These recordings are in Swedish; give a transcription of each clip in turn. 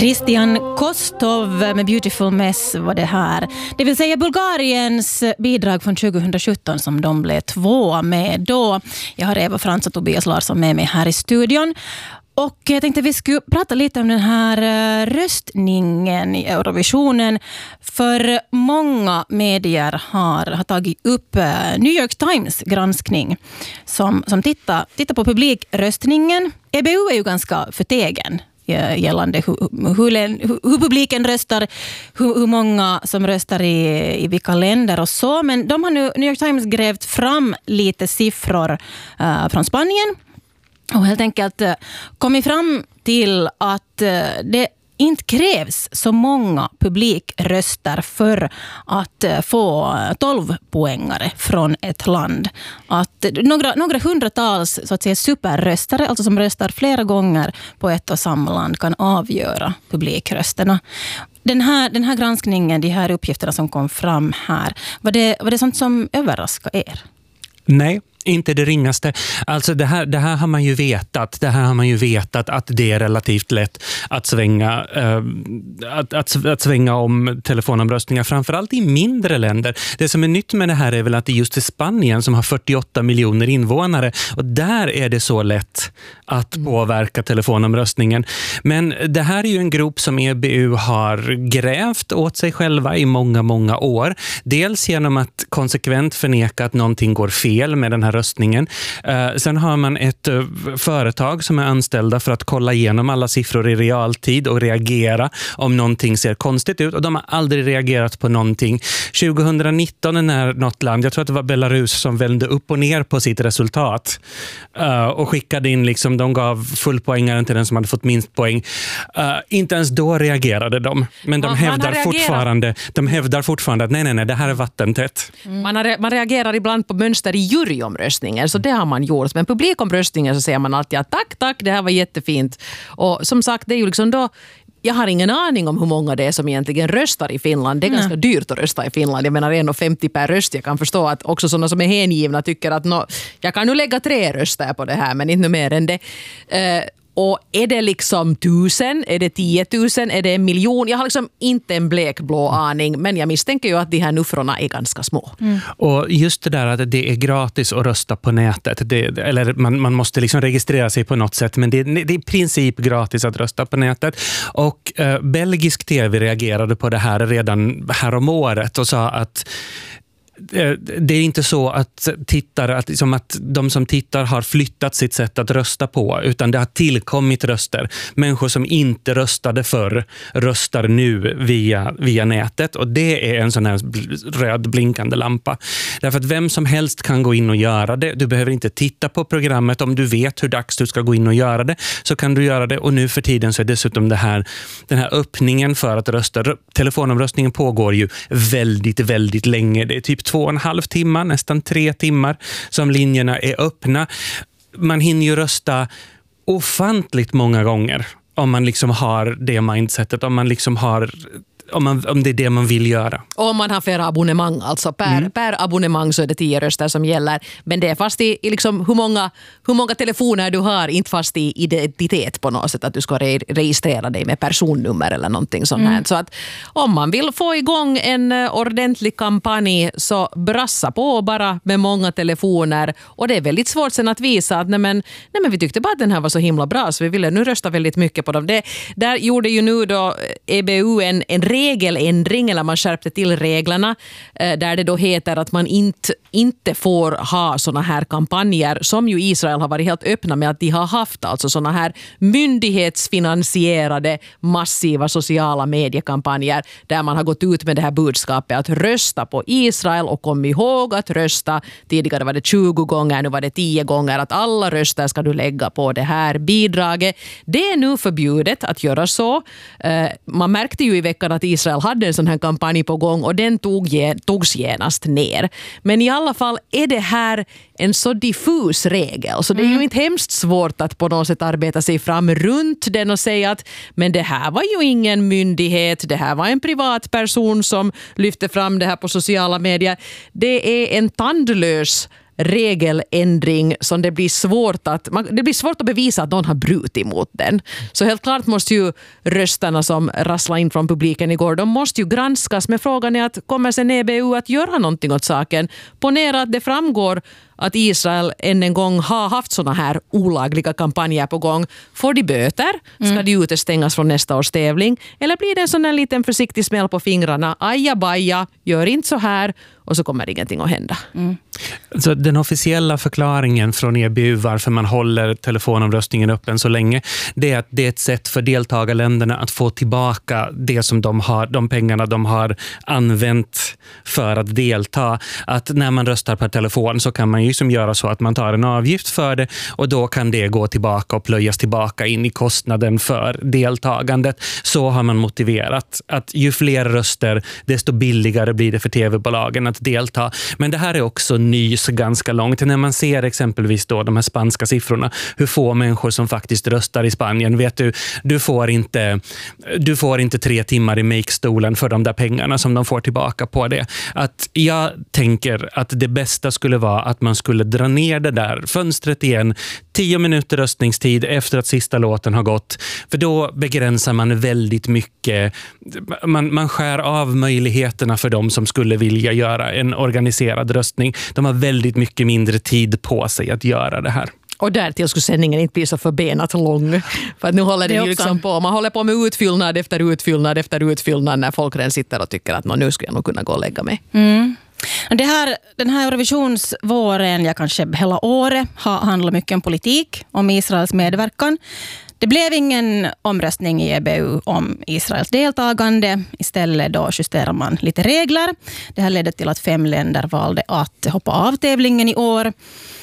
Christian Kostov med Beautiful Mess var det här. Det vill säga Bulgariens bidrag från 2017 som de blev 2 med då. Jag har Eva Frans och Tobias Larsson med mig här i studion. Och jag tänkte att vi skulle prata lite om den här röstningen i Eurovisionen. För många medier har tagit upp New York Times granskning som tittar på publikröstningen. EBU är ju ganska förtegen gällande hur publiken röstar, hur många som röstar i vilka länder och så. Men de har nu, New York Times, grävt fram lite siffror från Spanien och helt enkelt kommit fram till att det inte krävs så många publikröster för att få 12-poängare från ett land. Att några hundratals så att säga superröstare, alltså som röstar flera gånger på ett och samma land, kan avgöra publikrösterna. Den här granskningen, de här uppgifterna som kom fram här, var det sånt som överraskade er? Nej. Inte det ringaste. Alltså det här har man ju vetat. Det här har man ju vetat att det är relativt lätt att svänga att svänga om telefonomröstningar, framförallt i mindre länder. Det som är nytt med det här är väl att det just är Spanien som har 48 miljoner invånare, och där är det så lätt att påverka telefonomröstningen. Men det här är ju en grop som EBU har grävt åt sig själva i många år. Dels genom att konsekvent förneka att någonting går fel med den här röstningen. Sen har man ett företag som är anställda för att kolla igenom alla siffror i realtid och reagera om någonting ser konstigt ut, och de har aldrig reagerat på någonting. 2019 när något land, jag tror att det var Belarus, som vände upp och ner på sitt resultat och skickade in liksom, de gav fullpoängaren till den som hade fått minst poäng. Inte ens då reagerade de, men de hävdar fortfarande att nej, det här är vattentätt. Man reagerar ibland på mönster i juryomröstningen, så det har man gjort. Men publikomröstningen så säger man alltid att tack, det här var jättefint. Och som sagt, det är ju liksom då, jag har ingen aning om hur många det är som egentligen röstar i Finland. Det är ganska dyrt att rösta i Finland. Jag menar 1,50 per röst. Jag kan förstå att också sådana som är hängivna tycker att jag kan nu lägga 3 röster på det här, men inte mer än det. Och är det liksom 1000, är det 10 000, är det 1 miljon? Jag har liksom inte en blekblå aning, men jag misstänker ju att de här nuffrorna är ganska små. Och just det där att det är gratis att rösta på nätet, eller man måste liksom registrera sig på något sätt, men det är i princip gratis att rösta på nätet. Och belgisk tv reagerade på det här redan här om året och sa att det är inte så att de som tittar har flyttat sitt sätt att rösta på, utan det har tillkommit röster. Människor som inte röstade förr röstar nu via nätet, och det är en sån här röd blinkande lampa. Därför att vem som helst kan gå in och göra det. Du behöver inte titta på programmet. Om du vet hur dags du ska gå in och göra det, så kan du göra det. Och nu för tiden så är dessutom den här öppningen för att rösta. Telefonomröstningen pågår ju väldigt, väldigt länge. Det är typ 2,5 timmar, nästan 3 timmar som linjerna är öppna. Man hinner ju rösta ofantligt många gånger om man liksom har det mindsetet, om man liksom har, om det är det man vill göra. Och om man har flera abonnemang, alltså per abonnemang så är det 10 röster som gäller. Men det är fast i liksom hur många telefoner du har, inte fast i identitet på något sätt, att du ska registrera dig med personnummer eller någonting sånt här. Så att om man vill få igång en ordentlig kampanj, så brassa på bara med många telefoner. Och det är väldigt svårt sen att visa att nej men vi tyckte bara att den här var så himla bra, så vi ville nu rösta väldigt mycket på dem. Där gjorde ju nu då EBU en regeländring, eller man skärpte till reglerna, där det då heter att man inte får ha såna här kampanjer som ju Israel har varit helt öppna med att de har haft, alltså såna här myndighetsfinansierade massiva sociala mediekampanjer där man har gått ut med det här budskapet att rösta på Israel och kom ihåg att rösta. Tidigare var det 20 gånger, nu var det 10 gånger, att alla röster ska du lägga på det här bidraget. Det är nu förbjudet att göra så. Man märkte ju i veckan att Israel hade en sån här kampanj på gång, och den togs genast ner. Men i alla fall är det här en så diffus regel, så det är ju inte hemskt svårt att på något sätt arbeta sig fram runt den och säga att men det här var ju ingen myndighet, det här var en privatperson som lyfte fram det här på sociala medier. Det är en tandlös regeländring som det blir svårt att bevisa att någon har brutit mot den. Så helt klart måste ju rösterna som rasslar in från publiken igår, de måste ju granskas, med frågan är att kommer sen EBU att göra någonting åt saken? Ponera att det framgår att Israel än en gång har haft såna här olagliga kampanjer på gång. Får de böter? Ska de utestängas från nästa års tävling? Eller blir det en sån här liten försiktig smäll på fingrarna? Aja baja, gör inte så här, och så kommer ingenting att hända. Så den officiella förklaringen från EBU varför man håller telefonomröstningen öppen så länge, det är att det är ett sätt för deltagarländerna att få tillbaka det som de pengarna de har använt för att delta. Att när man röstar per telefon så kan man ju som göra så att man tar en avgift för det, och då kan det gå tillbaka och plöjas tillbaka in i kostnaden för deltagandet. Så har man motiverat att ju fler röster, desto billigare blir det för tv-bolagen att delta. Men det här är också nys ganska långt. När man ser exempelvis då de här spanska siffrorna, hur få människor som faktiskt röstar i Spanien. Vet du får inte 3 timmar i make-stolen för de där pengarna som de får tillbaka på det. Att jag tänker att det bästa skulle vara att man skulle dra ner det där fönstret igen, 10 minuter röstningstid efter att sista låten har gått. För då begränsar man väldigt mycket. Man skär av möjligheterna för dem som skulle vilja göra en organiserad röstning. De har väldigt mycket mindre tid på sig att göra det här. Och därtill skulle sändningen inte bli så förbenat lång. För att nu håller det ju liksom på. Man håller på med utfyllnad efter utfyllnad efter utfyllnad när folk redan sitter och tycker att nu skulle jag nog kunna gå och lägga mig. Den här Eurovisionsvåren, ja kanske hela året, har handlat mycket om politik, om Israels medverkan. Det blev ingen omröstning i EBU om Israels deltagande. Istället då justerar man lite regler. Det här ledde till att 5 länder valde att hoppa av tävlingen i år.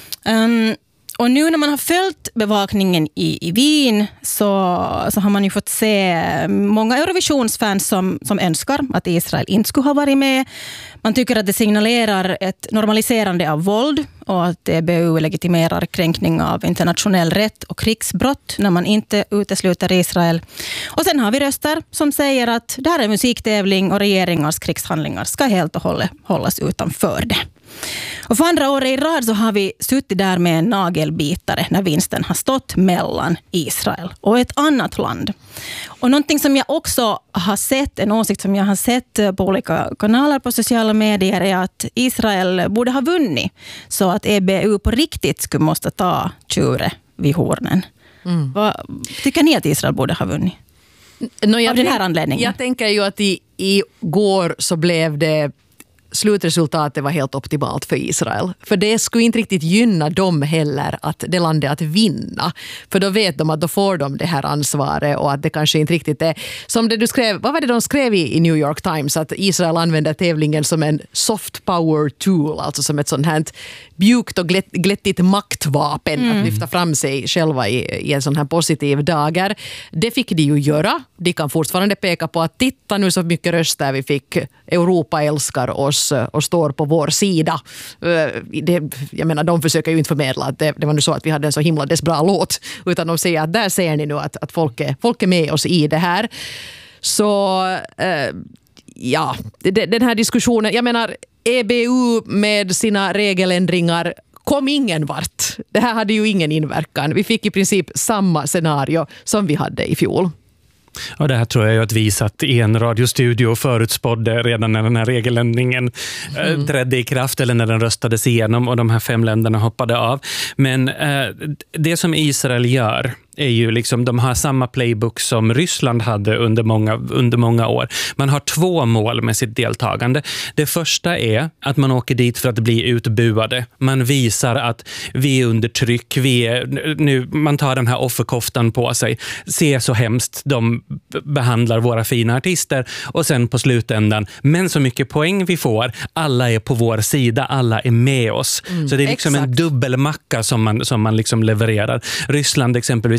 Och nu när man har följt bevakningen i Wien så har man ju fått se många Eurovisionsfans som önskar att Israel inte skulle ha varit med. Man tycker att det signalerar ett normaliserande av våld och att EBU legitimerar kränkning av internationell rätt och krigsbrott när man inte utesluter Israel. Och sen har vi röster som säger att det här är musiktävling och regeringars krigshandlingar ska helt och hållet hållas utanför det. Och för andra året i rad så har vi suttit där med en nagelbitare när vinsten har stått mellan Israel och ett annat land. Och någonting som jag också har sett, en åsikt som jag har sett på olika kanaler på sociala medier, är att Israel borde ha vunnit så att EBU på riktigt skulle måste ta tjuret vid hornen. Vad tycker ni att Israel borde ha vunnit? Av den här anledningen? Jag tänker ju att igår så blev det slutresultatet var helt optimalt för Israel. För det skulle inte riktigt gynna dem heller att det landet att vinna. För då vet de att då får de det här ansvaret och att det kanske inte riktigt är som det du skrev. Vad var det de skrev i New York Times? Att Israel använder tävlingen som en soft power tool, alltså som ett sånt här mjukt och glättigt maktvapen att lyfta fram sig själva i en sån här positiv dager. Det fick de ju göra. De kan fortfarande peka på att titta nu så mycket röster vi fick. Europa älskar oss och står på vår sida. Jag menar, de försöker ju inte förmedla att det var nu så att vi hade en så himla bra låt, utan de säger att där ser ni nu att folk är med oss i det här. Så ja, den här diskussionen, jag menar EBU med sina regeländringar kom ingen vart. Det här hade ju ingen inverkan. Vi fick i princip samma scenario som vi hade i fjol. Och det här tror jag ju att vi satt i en radiostudio och förutspådde redan när den här regeländringen trädde i kraft eller när den röstades igenom och de här 5 länderna hoppade av. Men det som Israel gör är ju liksom, de har samma playbook som Ryssland hade under många år. Man har 2 mål med sitt deltagande. Det första är att man åker dit för att bli utbuade. Man visar att vi är under tryck. Man tar den här offerkoftan på sig. Se så hemskt de behandlar våra fina artister. Och sen på slutändan, men så mycket poäng vi får. Alla är på vår sida. Alla är med oss. Så det är liksom en dubbelmacka som man liksom levererar. Ryssland exempelvis,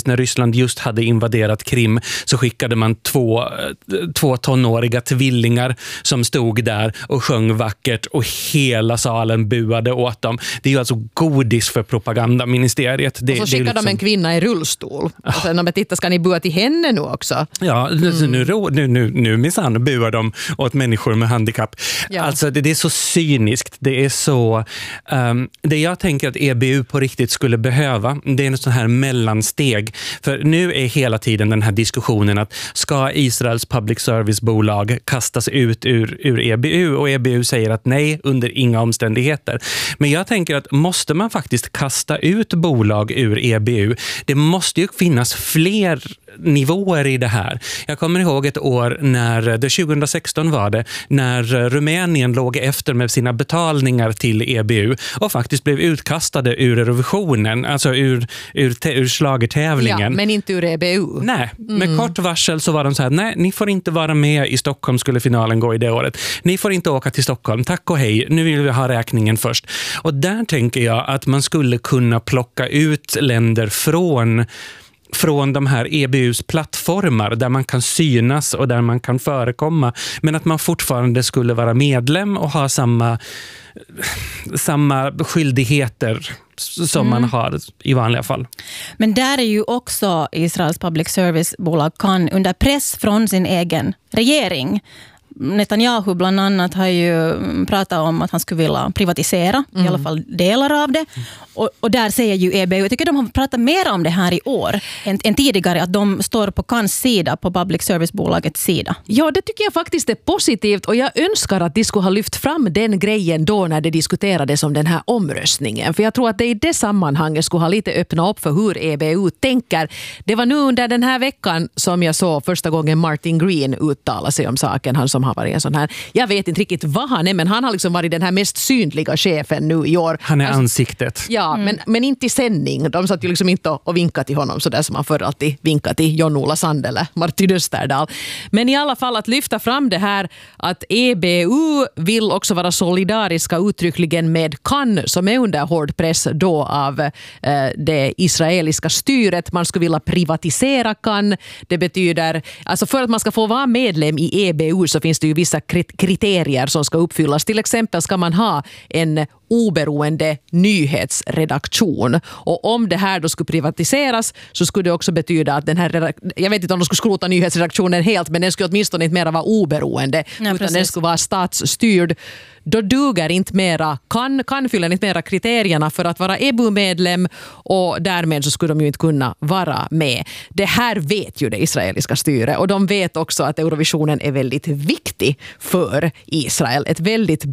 när Ryssland just hade invaderat Krim så skickade man två tonåriga tvillingar som stod där och sjöng vackert och hela salen buade åt dem. Det är ju alltså godis för propagandaministeriet. Och så skickar de en kvinna i rullstol. Och sen om jag tittar, ska ni bua till henne nu också? Ja, nu minsann buar de åt människor med handikapp. Ja. Alltså det är så cyniskt. Det är så... det jag tänker att EBU på riktigt skulle behöva, det är en sån här mellansteg. För nu är hela tiden den här diskussionen att ska Israels public service-bolag kastas ut ur EBU? Och EBU säger att nej, under inga omständigheter. Men jag tänker att måste man faktiskt kasta ut bolag ur EBU? Det måste ju finnas fler nivåer i det här. Jag kommer ihåg ett år när, det 2016 var det, när Rumänien låg efter med sina betalningar till EBU och faktiskt blev utkastade ur Eurovisionen, alltså ur schlagertävlingen. Ja, men inte ur EBU. Nej, med kort varsel så var de så här, nej, ni får inte vara med i Stockholm, skulle finalen gå i det året. Ni får inte åka till Stockholm, tack och hej, nu vill vi ha räkningen först. Och där tänker jag att man skulle kunna plocka ut länder från de här EBUs plattformar där man kan synas och där man kan förekomma, men att man fortfarande skulle vara medlem och ha samma skyldigheter som man har i vanliga fall. Men där är ju också Israels public service-bolag kan under press från sin egen regering. Netanyahu bland annat har ju pratat om att han skulle vilja privatisera i alla fall delar av det. Och där säger ju EBU, jag tycker de har pratat mer om det här i år än tidigare, att de står på Kans sida, på public service-bolagets sida. Ja, det tycker jag faktiskt är positivt, och jag önskar att de skulle ha lyft fram den grejen då när det diskuterades om den här omröstningen. För jag tror att det i det sammanhanget skulle ha lite öppnat upp för hur EBU tänker. Det var nu under den här veckan som jag såg första gången Martin Green uttala sig om saken, han som har varit en sån här, jag vet inte riktigt vad han är, men han har liksom varit den här mest synliga chefen nu i år. Han är ansiktet. Ja, men inte i sändning. De satt ju liksom inte och vinkade till honom så där som man förr alltid vinkade till Jon-Ola Sand eller Martin Österdahl. Men i alla fall att lyfta fram det här att EBU vill också vara solidariska uttryckligen med Kan, som är under hård press då av det israeliska styret. Man skulle vilja privatisera Kan. Det betyder, alltså för att man ska få vara medlem i EBU så finns det ju vissa kriterier som ska uppfyllas. Till exempel ska man ha en oberoende nyhetsredaktion. Och om det här då skulle privatiseras så skulle det också betyda att den här, jag vet inte om de skulle skrota nyhetsredaktionen helt, men den skulle åtminstone inte mera vara oberoende, utan den skulle vara statsstyrd. Då duger inte mera, kan fylla inte mera kriterierna för att vara EBU-medlem, och därmed så skulle de ju inte kunna vara med. Det här vet ju det israeliska styret, och de vet också att Eurovisionen är väldigt viktig för Israel. Ett väldigt